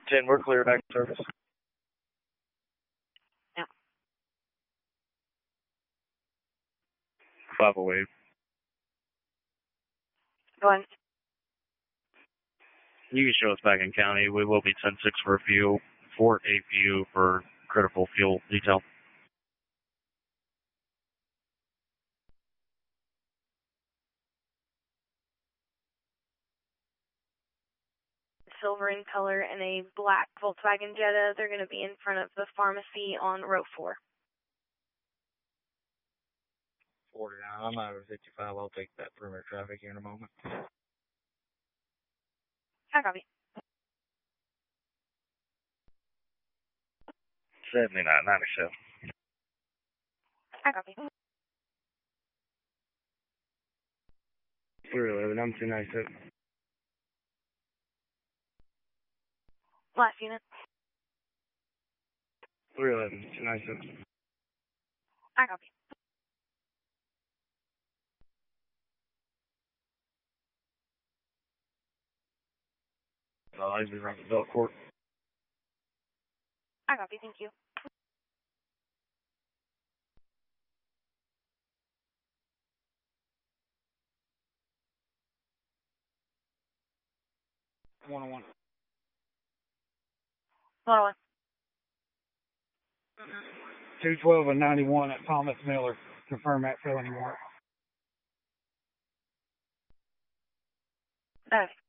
10, we're clear back to service. Yeah. 508. Go ahead. You can show us back in county. We will be 10-6 for a fuel, Fort APU for critical fuel detail. Silver in color and a black Volkswagen Jetta. They're going to be in front of the pharmacy on row 4. 49. I'm out of 55. I'll take that perimeter traffic here in a moment. I copy. 7997. I copy. 311. I'm 297. Last unit. 311. 297. I copy. I'll be around the Belt Court. I copy. Thank you. One-on-one. 101. 212 and 91 at Thomas Miller. Confirm that felony warrant. Okay.